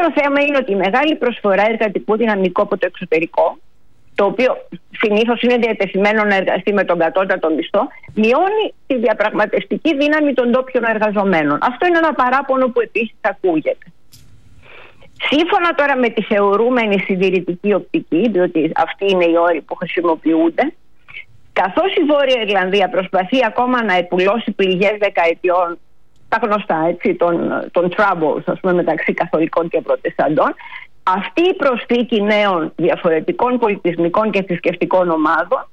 δεύτερο θέμα είναι ότι η μεγάλη προσφορά εργατικού δυναμικού από το εξωτερικό, το οποίο συνήθως είναι διατεθειμένο να εργαστεί με τον κατώτατο μισθό, μειώνει τη διαπραγματευτική δύναμη των ντόπιων εργαζομένων. Αυτό είναι ένα παράπονο που επίσης ακούγεται. Σύμφωνα τώρα με τη θεωρούμενη συντηρητική οπτική, διότι αυτοί είναι οι όροι που χρησιμοποιούνται, καθώς η Βόρεια Ιρλανδία προσπαθεί ακόμα να επουλώσει πληγές δεκαετιών, τα γνωστά έτσι, των troubles, ας πούμε, μεταξύ καθολικών και προτεσταντών, αυτή η προσθήκη νέων διαφορετικών πολιτισμικών και θρησκευτικών ομάδων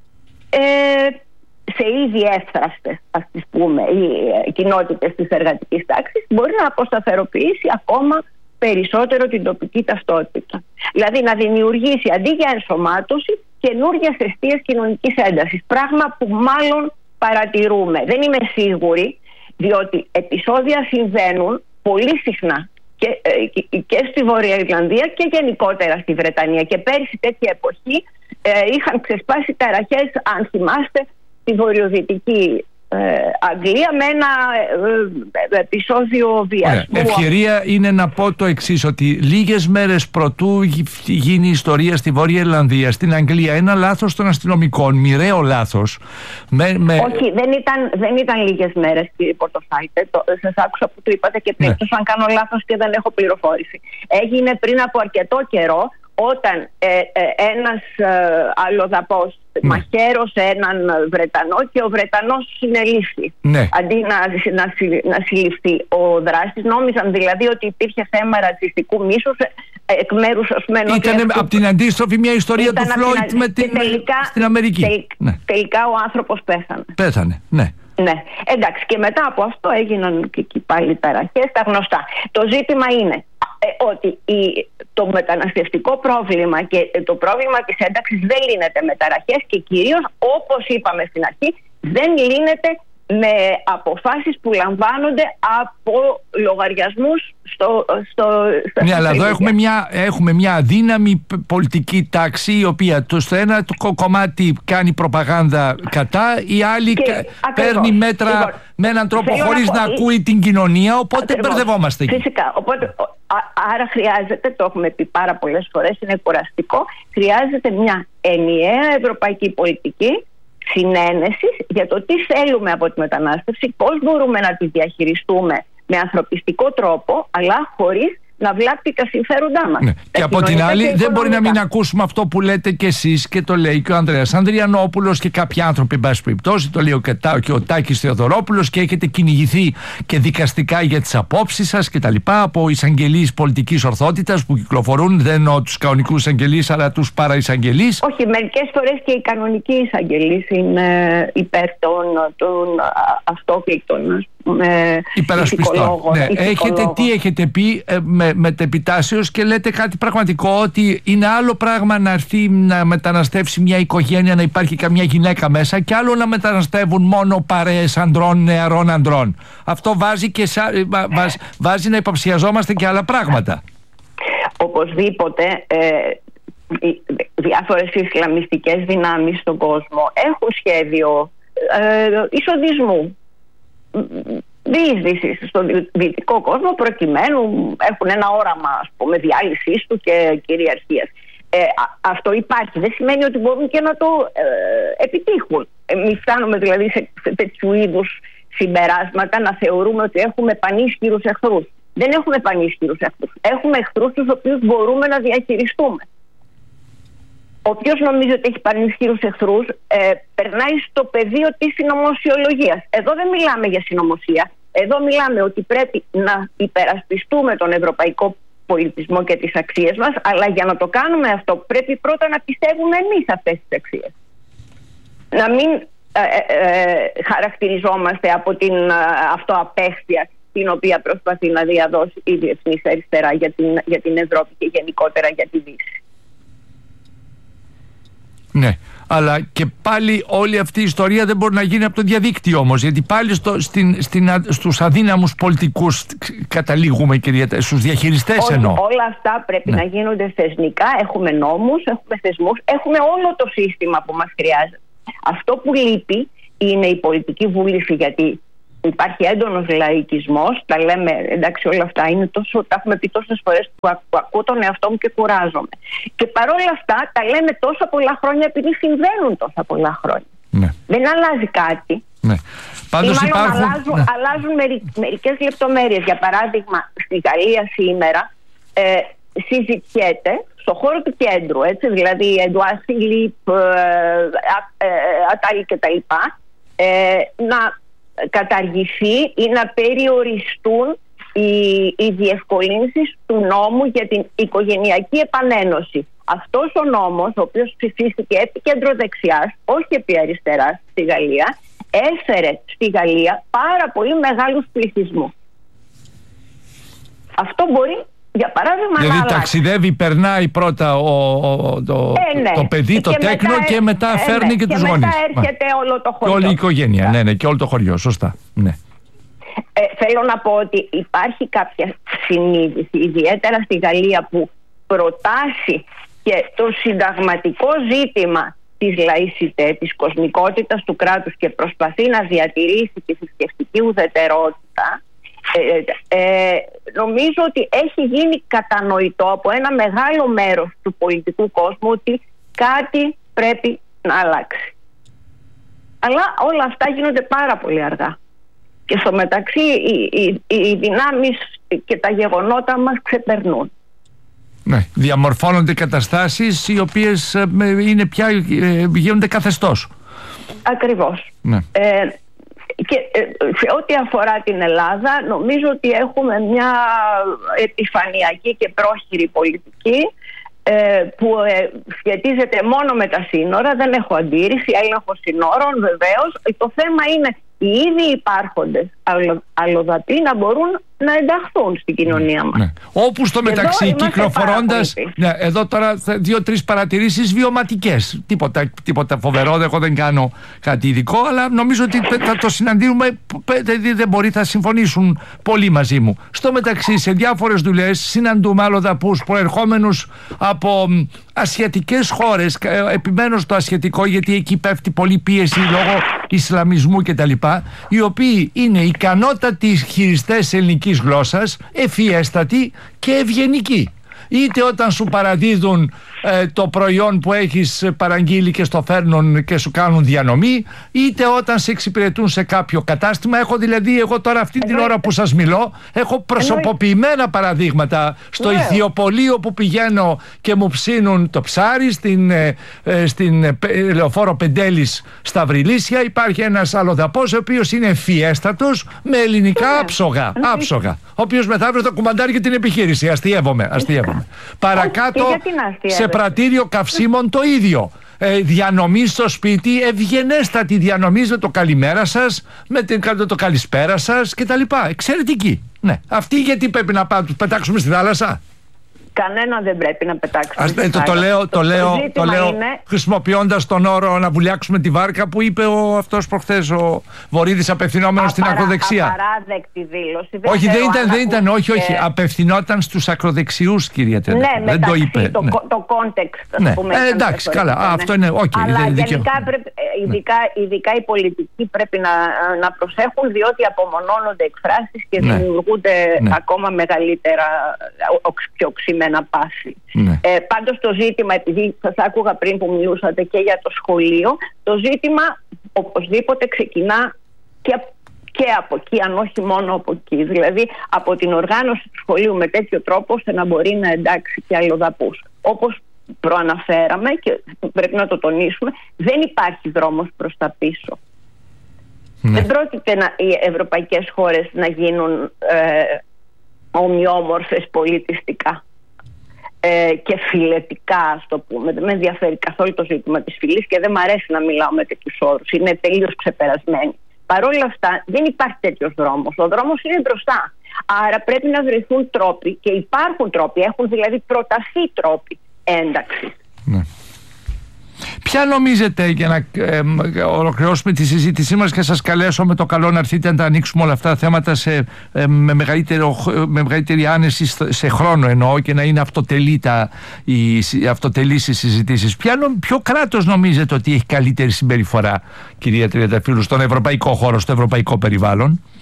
σε ήδη εύθραστες, ας τις πούμε, οι κοινότητες της εργατικής τάξης, μπορεί να αποσταθεροποιήσει ακόμα περισσότερο την τοπική ταυτότητα. Δηλαδή να δημιουργήσει αντί για ενσωμάτωση καινούργιες αιστείες κοινωνικής έντασης. Πράγμα που μάλλον παρατηρούμε. Δεν είμαι σίγουρη, διότι επεισόδια συμβαίνουν πολύ συχνά και στη Βόρεια Ιρλανδία και γενικότερα στη Βρετανία. Και πέρσι τέτοια εποχή είχαν ξεσπάσει ταραχές, αν θυμάστε, στη βορειοδυτική Αγγλία με ένα επεισόδιο βιασμού. Ευκαιρία είναι να πω το εξής, ότι λίγες μέρες προτού γίνει η ιστορία στη Βόρεια Ιρλανδία, στην Αγγλία, ένα λάθος των αστυνομικών, μοιραίο λάθος. Όχι, δεν ήταν λίγες μέρες, κύριε Πορτοφάιτε. Σας άκουσα που το είπατε και πριν. Ναι. Αν κάνω λάθος και δεν έχω πληροφόρηση. Έγινε πριν από αρκετό καιρό, όταν ένας αλλοδαπός μαχαίρωσε έναν Βρετανό και ο Βρετανός συνελήφθη. Ναι. Αντί να συλληφθεί ο δράστης, νόμιζαν δηλαδή ότι υπήρχε θέμα ρατσιστικού μίσους εκ μέρους, ας πούμε. Ήταν από την αντίστροφη μια ιστορία του Φλόιντ στην Αμερική. Τελικά ο άνθρωπος πέθανε. Πέθανε, ναι. Ναι, εντάξει, και μετά από αυτό έγιναν και εκεί πάλι ταραχές, τα γνωστά. Το ζήτημα είναι ότι το μεταναστευτικό πρόβλημα και το πρόβλημα της ένταξης δεν λύνεται με ταραχές και κυρίως, όπως είπαμε στην αρχή, δεν λύνεται με αποφάσεις που λαμβάνονται από λογαριασμούς ναι, αλλά εδώ έχουμε μια αδύναμη πολιτική τάξη, η οποία στο ένα κομμάτι κάνει προπαγάνδα κατά, η άλλη παίρνει μέτρα με έναν τρόπο χωρίς να ακούει την κοινωνία, οπότε μπερδευόμαστε εκεί. Φυσικά, άρα χρειάζεται, το έχουμε πει πάρα πολλές φορές, είναι κουραστικό, χρειάζεται μια ενιαία ευρωπαϊκή πολιτική συνένεσης για το τι θέλουμε από τη μετανάστευση, πώς μπορούμε να τη διαχειριστούμε με ανθρωπιστικό τρόπο, αλλά χωρίς να βλάπτει τα συμφέροντά μας. Ναι. Και από την άλλη, δεν μπορεί να μην ακούσουμε αυτό που λέτε κι εσείς και το λέει και ο Ανδρέας Ανδριανόπουλος και κάποιοι άνθρωποι, εν πάση περιπτώσει, το λέει και ο Τάκης Θεοδωρόπουλος, και έχετε κυνηγηθεί και δικαστικά για τις απόψεις σας και τα λοιπά από εισαγγελείς πολιτικής ορθότητας που κυκλοφορούν, δεν εννοώ τους κανονικούς εισαγγελείς, αλλά τους παραεισαγγελείς. Όχι, μερικές φορές και οι κανονικοί εισαγγελείς είναι υπέρ των αυτόφληκτων υπερασπιστών. Ναι. Τι έχετε πει μετεπιτάσεως και λέτε κάτι πραγματικό, ότι είναι άλλο πράγμα να έρθει να μεταναστεύσει μια οικογένεια, να υπάρχει καμιά γυναίκα μέσα, και άλλο να μεταναστεύουν μόνο παρέες ανδρών, νεαρών ανδρών. Αυτό βάζει να υποψιαζόμαστε και άλλα πράγματα. Οπωσδήποτε διάφορες ισλαμιστικές δυνάμεις στον κόσμο έχουν σχέδιο εισοδισμού, διείσδυσης στον δυτικό κόσμο, προκειμένου έχουν ένα όραμα, ας πούμε, διάλυσης του και κυριαρχίας. Αυτό υπάρχει. Δεν σημαίνει ότι μπορούν και να το επιτύχουν. Μην φτάνουμε δηλαδή σε τέτοιου είδους συμπεράσματα να θεωρούμε ότι έχουμε πανίσχυρους εχθρούς. Δεν έχουμε πανίσχυρους εχθρούς. Έχουμε εχθρούς τους οποίους μπορούμε να διαχειριστούμε. Όποιος νομίζει ότι έχει πανισχυρούς εχθρούς περνάει στο πεδίο της συνωμοσιολογίας. Εδώ δεν μιλάμε για συνωμοσία. Εδώ μιλάμε ότι πρέπει να υπερασπιστούμε τον ευρωπαϊκό πολιτισμό και τις αξίες μας, αλλά για να το κάνουμε αυτό πρέπει πρώτα να πιστεύουμε εμείς αυτές τις αξίες. Να μην χαρακτηριζόμαστε από την αυτοαπέχθεια την οποία προσπαθεί να διαδώσει η διεθνής αριστερά για την Ευρώπη και γενικότερα για τη Δύση. Ναι, αλλά και πάλι όλη αυτή η ιστορία δεν μπορεί να γίνει από το διαδίκτυο όμως, γιατί πάλι στους αδύναμους πολιτικούς καταλήγουμε, κυρία, στους διαχειριστές εννοώ. Όλα αυτά πρέπει να γίνονται θεσμικά, έχουμε νόμους, έχουμε θεσμούς, έχουμε όλο το σύστημα που μας χρειάζεται. Αυτό που λείπει είναι η πολιτική βούληση, γιατί υπάρχει έντονος λαϊκισμός. Τα λέμε, εντάξει, όλα αυτά είναι τόσο, τα έχουμε πει τόσες φορές που ακούω τον εαυτό μου και κουράζομαι. Και παρόλα αυτά τα λέμε τόσα πολλά χρόνια επειδή συμβαίνουν τόσα πολλά χρόνια. Ναι. Δεν αλλάζει κάτι. Ναι. Πάντως αλλάζουν μερικές λεπτομέρειες. Για παράδειγμα, στη Γαλλία σήμερα συζητιέται στο χώρο του κέντρου, έτσι, δηλαδή Εντουάρ Φιλίπ, Ατάλη κτλ., να καταργηθεί ή να περιοριστούν οι διευκολύνσεις του νόμου για την οικογενειακή επανένωση. Αυτός ο νόμος, ο οποίος ψηφίστηκε επί κεντροδεξιάς, όχι επί αριστεράς στη Γαλλία, έφερε στη Γαλλία πάρα πολύ μεγάλους πληθυσμούς. Αυτό μπορεί, για παράδειγμα, δηλαδή να ταξιδεύει, περνάει πρώτα το παιδί, το τέκνο, και μετά φέρνει και τους γονείς. Και μετά έρχεται όλο το χωριό. Και όλη η οικογένεια, ναι, και όλο το χωριό, σωστά. Ναι. Θέλω να πω ότι υπάρχει κάποια συνείδηση, ιδιαίτερα στη Γαλλία, που προτάσει και το συνταγματικό ζήτημα της λαϊκιτέ, της κοσμικότητας του κράτους, και προσπαθεί να διατηρήσει τη θρησκευτική ουδετερότητα. Νομίζω ότι έχει γίνει κατανοητό από ένα μεγάλο μέρος του πολιτικού κόσμου ότι κάτι πρέπει να αλλάξει. Αλλά όλα αυτά γίνονται πάρα πολύ αργά. Και στο μεταξύ οι δυνάμεις και τα γεγονότα μας ξεπερνούν. Ναι, διαμορφώνονται καταστάσεις οι οποίες είναι πια, γίνονται καθεστώς. Ακριβώς. Ναι. Και σε ό,τι αφορά την Ελλάδα, νομίζω ότι έχουμε μια επιφανειακή και πρόχειρη πολιτική που σχετίζεται μόνο με τα σύνορα. Δεν έχω αντίρρηση, έλεγχο σύνορων βεβαίως. Το θέμα είναι οι ήδη υπάρχοντες αλλοδαποί να μπορούν να ενταχθούν στην κοινωνία μας. Ναι. Όπου στο μεταξύ κυκλοφορώντας, ναι, εδώ τώρα 2-3 παρατηρήσεις βιωματικές. Τίποτα φοβερό, εγώ δεν κάνω κάτι ειδικό, αλλά νομίζω ότι θα το συναντήσουμε, δεν μπορεί, θα συμφωνήσουν πολλοί μαζί μου. Στο μεταξύ, σε διάφορες δουλειές συναντούμε αλλοδαπούς προερχόμενους από ασιατικές χώρες. Επιμένω στο ασιατικό γιατί εκεί πέφτει πολλή πίεση λόγω Ισλαμισμού κτλ., οι οποίοι είναι ικανότατοι χειριστές ελληνικής γλώσσας, ευφιέστατοι και ευγενικοί. Είτε όταν σου παραδίδουν το προϊόν που έχεις παραγγείλει και στο φέρνουν και σου κάνουν διανομή, είτε όταν σε εξυπηρετούν σε κάποιο κατάστημα. Εγώ τώρα αυτή την ώρα που σας μιλώ έχω προσωποποιημένα παραδείγματα στο Ιθιοπολείο που πηγαίνω και μου ψήνουν το ψάρι στην λεωφόρο Πεντέλης στα Βρυλίσια. Υπάρχει ένας αλλοδαπός ο οποίος είναι ευφιέστατος με ελληνικά άψογα, ο οποίος μεθαύριο θα κουμαντάρει και την επιχείρηση. Αστειεύομαι. Παρακάτω σε πρατήριο καυσίμων το ίδιο. Διανομή στο σπίτι, ευγενέστατη διανομή με το καλημέρα σας, με το καλησπέρα σας κτλ. Εξαιρετική. Ναι. Αυτοί γιατί πρέπει να πετάξουμε στη θάλασσα? Κανένα δεν πρέπει να πετάξουμε. Το λέω χρησιμοποιώντας τον όρο να βουλιάξουμε τη βάρκα που είπε αυτός προχθές ο Βορίδης, απευθυνόμενος στην ακροδεξιά. Απαράδεκτη δήλωση. Όχι, δεν ήταν. Όχι. Απευθυνόταν στους ακροδεξιούς, κυρία Τρενταφύλλου. Ναι, δεν το είπε. Το context, ας πούμε. Εντάξει, καλά. Αυτό είναι. Αλλά ειδικά οι πολιτικοί πρέπει να προσέχουν, διότι απομονώνονται εκφράσεις και δημιουργούνται ακόμα μεγαλύτερα οξυμένα πάση. Πάντως το ζήτημα, επειδή σας άκουγα πριν που μιλούσατε και για το σχολείο, το ζήτημα οπωσδήποτε ξεκινά και από εκεί, αν όχι μόνο από εκεί. Δηλαδή από την οργάνωση του σχολείου με τέτοιο τρόπο ώστε να μπορεί να εντάξει και αλλοδαπούς. Όπως προαναφέραμε και πρέπει να το τονίσουμε, δεν υπάρχει δρόμος προς τα πίσω. Δεν πρόκειται οι ευρωπαϊκές χώρες να γίνουν ομοιόμορφες πολιτιστικά και φιλετικά, ας το πούμε. Δεν με ενδιαφέρει καθόλου το ζήτημα της φυλής και δεν μ' αρέσει να μιλάω με τέτοιους όρους. Είναι τελείως ξεπερασμένοι. Παρ' όλα αυτά δεν υπάρχει τέτοιος δρόμος. Ο δρόμος είναι μπροστά. Άρα πρέπει να βρεθούν τρόποι, και υπάρχουν τρόποι, έχουν δηλαδή προταθεί τρόποι ένταξης. Ναι. Ποια νομίζετε, για να ολοκληρώσουμε τη συζήτησή μας και σας καλέσω με το καλό να έρθετε να τα ανοίξουμε όλα αυτά τα θέματα με μεγαλύτερη άνεση σε χρόνο εννοώ, και να είναι αυτοτελείς οι συζητήσεις. Ποιο κράτος νομίζετε ότι έχει καλύτερη συμπεριφορά, κυρία Τριανταφύλλου, στον ευρωπαϊκό χώρο, στο ευρωπαϊκό περιβάλλον?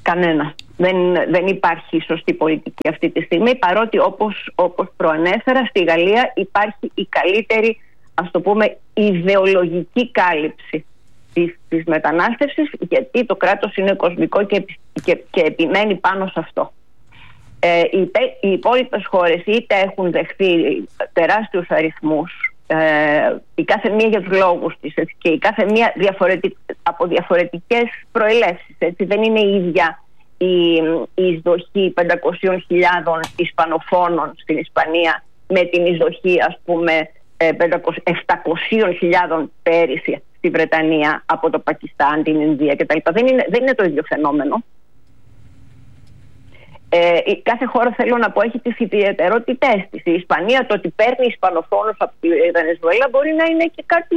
Κανένα. Δεν υπάρχει σωστή πολιτική αυτή τη στιγμή, παρότι όπως προανέφερα, στη Γαλλία υπάρχει η καλύτερη, ας το πούμε, ιδεολογική κάλυψη της μετανάστευσης, γιατί το κράτος είναι κοσμικό και επιμένει πάνω σε αυτό. Οι υπόλοιπες χώρες είτε έχουν δεχθεί τεράστιους αριθμούς, η κάθε μία για τους λόγους της, έτσι, και η κάθε μία από διαφορετικές προελεύσεις. Έτσι. Δεν είναι η ίδια η εισδοχή 500.000 Ισπανοφώνων στην Ισπανία με την εισδοχή, ας πούμε, 700.000 πέρυσι στη Βρετανία από το Πακιστάν, την Ινδία κτλ. Δεν είναι το ίδιο φαινόμενο. Κάθε χώρα, θέλω να πω, έχει τις ιδιαιτερότητές της. Η Ισπανία, το ότι παίρνει Ισπανοφόνους από τη Βενεζουέλα μπορεί να είναι και κάτι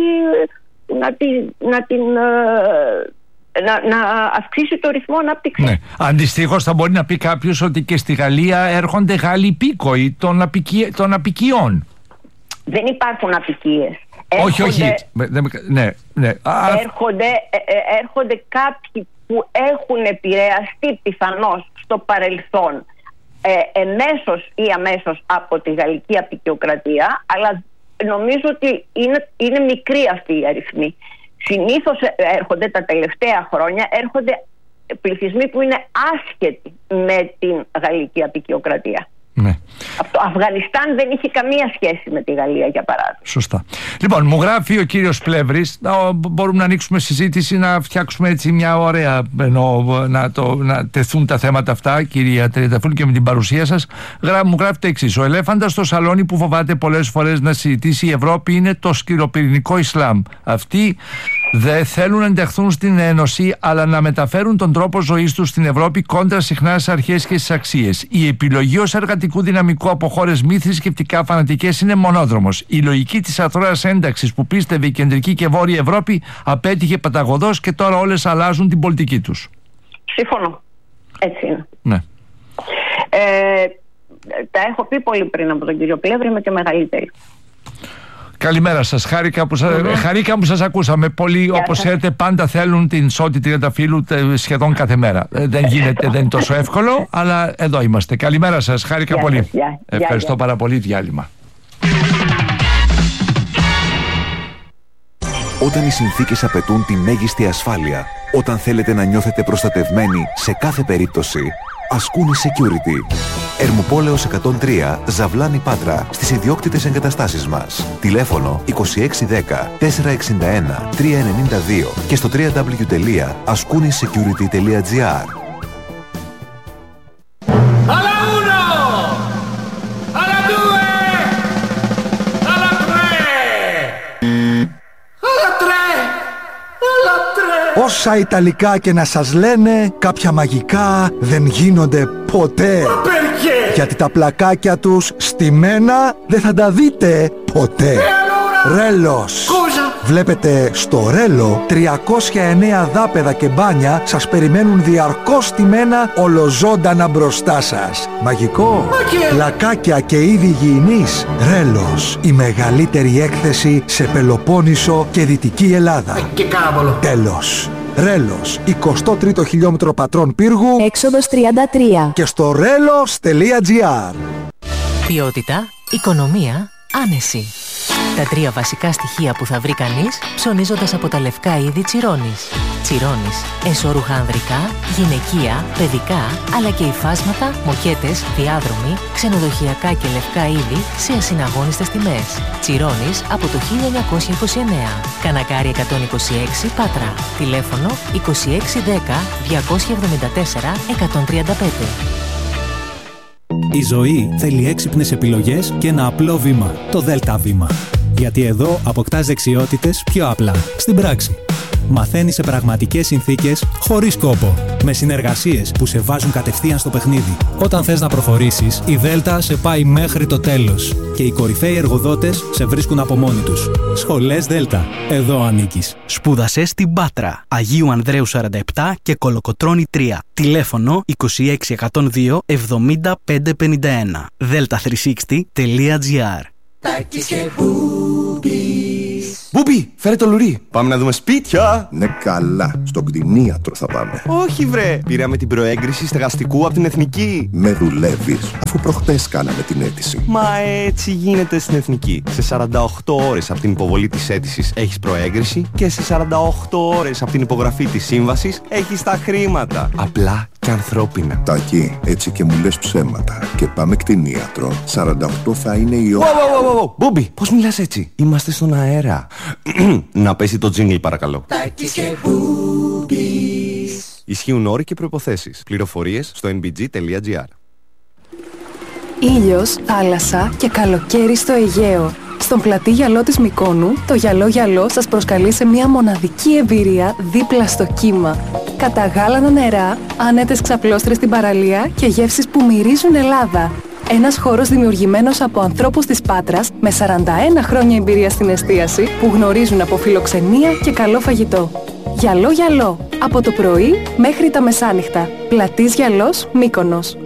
να αυξήσει το ρυθμό ανάπτυξης. Ναι. Αντιστοίχως θα μπορεί να πει κάποιος ότι και στη Γαλλία έρχονται Γάλλοι υπήκοοι των απικιών. Δεν υπάρχουν απικίες. Όχι. Ναι. Έρχονται κάποιοι που έχουν επηρεαστεί πιθανώς στο παρελθόν εμέσως ή αμέσως από τη γαλλική απικιοκρατία, αλλά νομίζω ότι είναι μικρή αυτή η αριθμή. Συνήθως έρχονται τα τελευταία χρόνια πληθυσμοί που είναι άσχετοι με την γαλλική απικιοκρατία. Ναι. Από το Αφγανιστάν δεν είχε καμία σχέση με τη Γαλλία, για παράδειγμα. Σωστά. Λοιπόν, μου γράφει ο κύριος Πλεύρης, μπορούμε να ανοίξουμε συζήτηση, να φτιάξουμε έτσι μια ωραία, να τεθούν τα θέματα αυτά, κυρία Τριανταφύλλου, και με την παρουσία σας. Μου γράφει το εξής: ο ελέφαντας στο σαλόνι που φοβάται πολλές φορές να συζητήσει η Ευρώπη είναι το σκληροπυρηνικό Ισλάμ. Αυτοί δεν θέλουν να ενταχθούν στην Ένωση, αλλά να μεταφέρουν τον τρόπο ζωής τους στην Ευρώπη κόντρα συχνά στις αρχές και στις αξίες. Η επιλογή ως εργατικού δυναμικού από χώρες μη θρησκευτικά φανατικές είναι μονόδρομος. Η λογική της αθρώας ένταξης που πίστευε η κεντρική και βόρεια Ευρώπη απέτυχε παταγωδώς και τώρα όλες αλλάζουν την πολιτική τους. Σύμφωνο. Έτσι είναι. Ναι. Τα έχω πει πολύ πριν από τον κύριο Πλεύρη, είμαι και μεγαλύτερη. Καλημέρα σας. Χάρηκα που σας ακούσαμε. Πολλοί, όπως ξέρετε, πάντα θέλουν την Σώτη Τριανταφύλλου σχεδόν κάθε μέρα. Δεν είναι τόσο εύκολο, αλλά εδώ είμαστε. Καλημέρα σας. Χάρηκα πολύ. Ευχαριστώ πάρα πολύ. Διάλειμμα. Όταν οι συνθήκες απαιτούν τη μέγιστη ασφάλεια, όταν θέλετε να νιώθετε προστατευμένοι σε κάθε περίπτωση, Ασκούνη Security. Ερμουπόλεως 103, Ζαβλάνη Πάτρα, στις ιδιόκτητες εγκαταστάσεις μας. Τηλέφωνο 2610 461 392 και στο www.askounisecurity.gr. Όσα Ιταλικά και να σας λένε, κάποια μαγικά δεν γίνονται ποτέ. Γιατί τα πλακάκια τους στημένα δεν θα τα δείτε ποτέ. Ρέλος. Βλέπετε, στο Ρέλο 309 δάπεδα και μπάνια σας περιμένουν διαρκώς στημένα ολοζώντανα μπροστά σας. Μαγικό. Πλακάκια και είδη υγιεινής. Ρέλος. Η μεγαλύτερη έκθεση σε Πελοπόννησο και Δυτική Ελλάδα. Τέλος. Ρέλος, 23ο χιλιόμετρο Πατρών Πύργου, έξοδος 33 και στο relos.gr. Ποιότητα, οικονομία, άνεση. Τα τρία βασικά στοιχεία που θα βρει κανείς ψωνίζοντας από τα λευκά είδη Τσιρόνης. Τσιρόνης, εσώρουχα ανδρικά, γυναικεία, παιδικά, αλλά και υφάσματα, μοκέτες, διάδρομοι, ξενοδοχειακά και λευκά είδη σε ασυναγώνιστες τιμές. Τσιρόνης από το 1929. Κανακάρι 126 Πάτρα. Τηλέφωνο 2610 274 135. Η ζωή θέλει έξυπνες επιλογές και ένα απλό βήμα. Το Δέλτα Βήμα. Γιατί εδώ αποκτάς δεξιότητες πιο απλά, στην πράξη. Μαθαίνεις σε πραγματικές συνθήκες, χωρίς κόπο. Με συνεργασίες που σε βάζουν κατευθείαν στο παιχνίδι. Όταν θες να προχωρήσεις, η Δέλτα σε πάει μέχρι το τέλος. Και οι κορυφαίοι εργοδότες σε βρίσκουν από μόνοι τους. Σχολές Δέλτα. Εδώ ανήκεις. Σπούδασε στην Πάτρα. Αγίου Ανδρέου 47 και Κολοκοτρώνη 3. Τηλέφωνο 26102 70551. delta360.gr. Τάκης και Μπούμπης. Μπούμπι, φέρε το λουρί. Πάμε να δούμε σπίτια. Ναι, καλά. Στον κτηνίατρο θα πάμε. Όχι, βρε. Πήραμε την προέγκριση στεγαστικού από την Εθνική. Με δουλεύεις, αφού προχτές κάναμε την αίτηση. Μα έτσι γίνεται στην Εθνική. Σε 48 ώρες από την υποβολή της αίτησης έχεις προέγκριση και σε 48 ώρες από την υπογραφή της σύμβασης έχεις τα χρήματα. Απλά και ανθρώπινα. Τάκη, έτσι και μου λες ψέματα. Και πάμε κτηνίατρο. 48 θα είναι η ώρα. Μπούμπι, πώς μιλάς έτσι? Είμαστε στον αέρα. Να πέσει το τζίνγκλ παρακαλώ. Τάκης και Μπούμπις. Ισχύουν όροι και προϋποθέσεις. Πληροφορίες στο nbg.gr. Ήλιος, θάλασσα και καλοκαίρι στο Αιγαίο. Στον πλατή γυαλό της Μυκόνου, το γυαλό γυαλό σας προσκαλεί σε μια μοναδική εμπειρία δίπλα στο κύμα. Καταγάλανα νερά, άνετες ξαπλώστρες στην παραλία και γεύσεις που μυρίζουν Ελλάδα. Ένας χώρος δημιουργημένος από ανθρώπους της Πάτρας με 41 χρόνια εμπειρία στην εστίαση που γνωρίζουν από φιλοξενία και καλό φαγητό. Γυαλό γυαλό, από το πρωί μέχρι τα μεσάνυχτα. Πλατής Γυαλός, Μύκονος.